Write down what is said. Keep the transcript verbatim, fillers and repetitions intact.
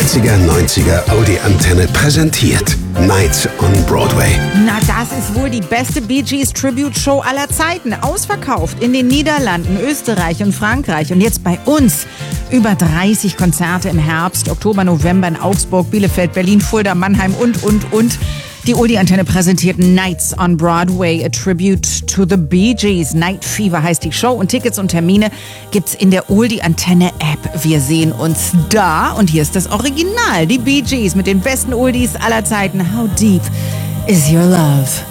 achtziger, neunziger Audi-Antenne präsentiert Nights on Broadway. Na, das ist wohl die beste Bee Gees Tribute Show aller Zeiten. Ausverkauft in den Niederlanden, Österreich und Frankreich. Und jetzt bei uns über dreißig Konzerte im Herbst, Oktober, November in Augsburg, Bielefeld, Berlin, Fulda, Mannheim und, und, und. Die Oldie-Antenne präsentiert Nights on Broadway, a tribute to the Bee Gees. Night Fever heißt die Show und Tickets und Termine gibt's in der Oldie-Antenne-App. Wir sehen uns da und hier ist das Original, die Bee Gees mit den besten Oldies aller Zeiten. How deep is your love?